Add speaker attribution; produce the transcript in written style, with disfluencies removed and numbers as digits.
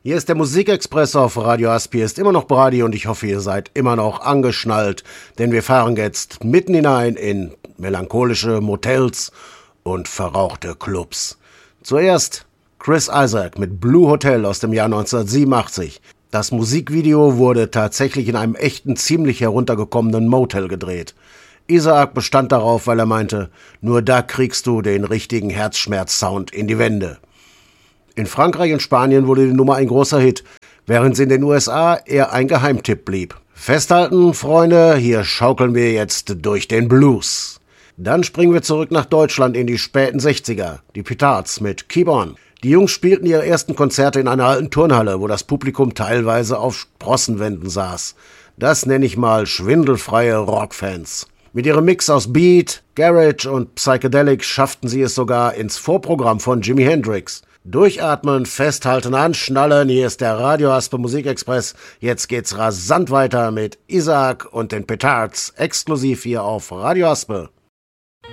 Speaker 1: Hier ist der Musikexpress auf Radio Aspi, ist immer noch Brady und ich hoffe, ihr seid immer noch angeschnallt, denn wir fahren jetzt mitten hinein in melancholische Motels und verrauchte Clubs. Zuerst Chris Isaak mit Blue Hotel aus dem Jahr 1987. Das Musikvideo wurde tatsächlich in einem echten, ziemlich heruntergekommenen Motel gedreht. Isaak bestand darauf, weil er meinte, nur da kriegst du den richtigen Herzschmerz-Sound in die Wände. In Frankreich und Spanien wurde die Nummer ein großer Hit, während sie in den USA eher ein Geheimtipp blieb. Festhalten, Freunde, hier schaukeln wir jetzt durch den Blues. Dann springen wir zurück nach Deutschland in die späten 60er, die Petards mit Keep On. Die Jungs spielten ihre ersten Konzerte in einer alten Turnhalle, wo das Publikum teilweise auf Sprossenwänden saß. Das nenne ich mal schwindelfreie Rockfans. Mit ihrem Mix aus Beat, Garage und Psychedelic schafften sie es sogar ins Vorprogramm von Jimi Hendrix. Durchatmen, festhalten, anschnallen, hier ist der Radio Aspe Musikexpress. Jetzt geht's rasant weiter mit Isaak und den Petards, exklusiv hier auf Radio Aspe.